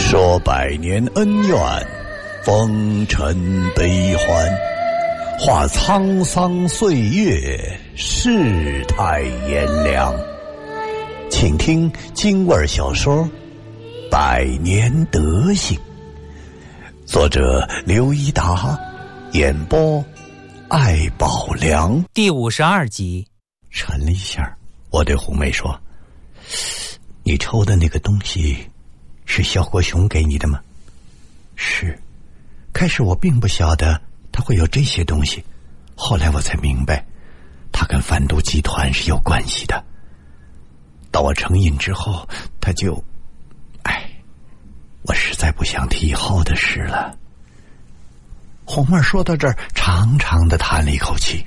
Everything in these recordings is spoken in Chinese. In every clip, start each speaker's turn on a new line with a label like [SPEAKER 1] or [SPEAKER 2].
[SPEAKER 1] 说百年恩怨，风尘悲欢，话沧桑岁月，世态炎凉。请听京味小说《百年德行》，作者刘一达，演播艾宝良。
[SPEAKER 2] 第52集。
[SPEAKER 1] 沉了一下，我对红梅说：“你抽的那个东西是肖国雄给你的吗？”是。开始我并不晓得他会有这些东西，后来我才明白，他跟贩毒集团是有关系的。到我成瘾之后，他就……我实在不想提以后的事了。红妹说到这儿，长长的叹了一口气。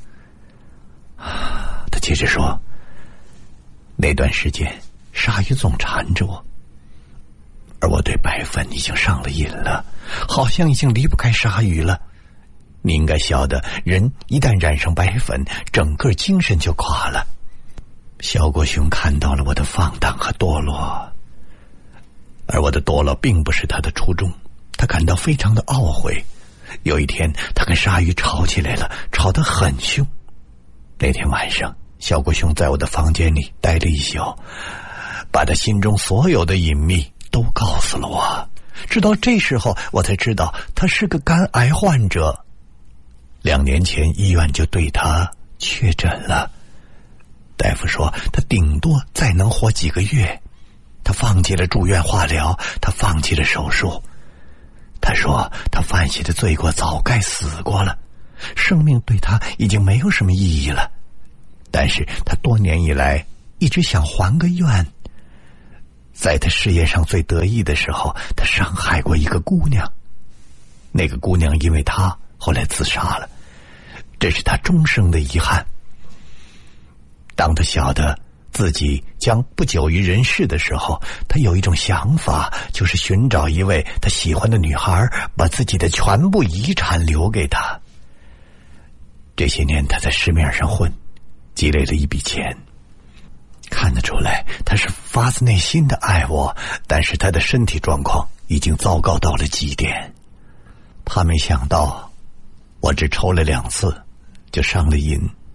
[SPEAKER 1] 他接着说，那段时间鲨鱼总缠着我，而我对白粉已经上了瘾了，好像已经离不开鲨鱼了。你应该晓得，人一旦染上白粉，整个精神就垮了。肖国雄看到了我的放荡和堕落，而我的堕落并不是他的初衷，他感到非常的懊悔。有一天他跟鲨鱼吵起来了，吵得很凶。那天晚上肖国雄在我的房间里待了一宿，把他心中所有的隐秘都告诉了我。直到这时候我才知道他是个肝癌患者，2年前医院就对他确诊了。大夫说他顶多再能活几个月，他放弃了住院化疗，他放弃了手术。他说他犯下的罪过早该死过了，生命对他已经没有什么意义了。但是他多年以来一直想还个愿。在他事业上最得意的时候，他伤害过一个姑娘，那个姑娘因为他后来自杀了，这是他终生的遗憾。当他晓得自己将不久于人世的时候，他有一种想法，就是寻找一位他喜欢的女孩，把自己的全部遗产留给他。这些年他在市面上混，积累了一笔钱，看得出来他是发自内心的爱我，但是他的身体状况已经糟糕到了极点。他没想到我只抽了2次就上了瘾。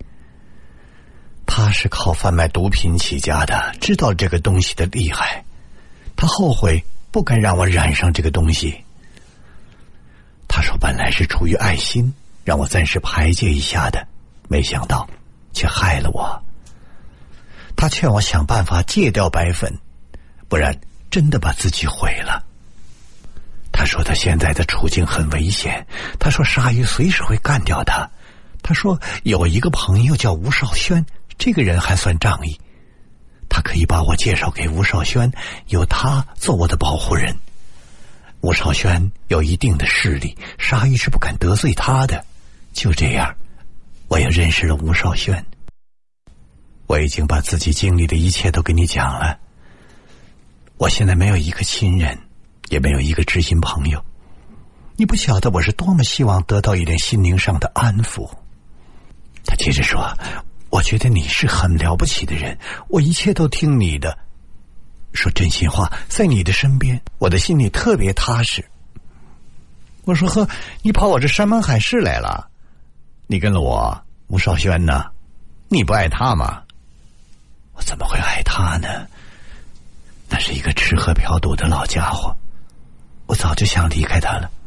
[SPEAKER 1] 他是靠贩卖毒品起家的，知道这个东西的厉害，他后悔不敢让我染上这个东西。他说本来是出于爱心让我暂时排解一下的，没想到却害了我。他劝我想办法戒掉白粉，不然真的把自己毁了。他说他现在的处境很危险，他说鲨鱼随时会干掉他。他说有一个朋友叫吴少轩，这个人还算仗义，他可以把我介绍给吴少轩，由他做我的保护人。吴少轩有一定的势力，鲨鱼是不敢得罪他的。就这样，我也认识了吴少轩。我已经把自己经历的一切都跟你讲了。我现在没有一个亲人，也没有一个知心朋友。你不晓得我是多么希望得到一点心灵上的安抚。他接着说，我觉得你是很了不起的人，我一切都听你的。说真心话，在你的身边，我的心里特别踏实。我说呵，你跑我这山盟海誓来了？你跟了我吴少轩呢？你不爱他吗？我怎么会爱他呢？那是一个吃喝嫖赌的老家伙，我早就想离开他了。